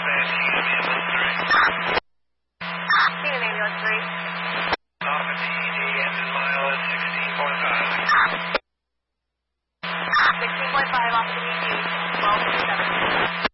CNN ambulance 3. Off at the ED, engine mile at 16.5. 16.5 off the ED, 12 to 7.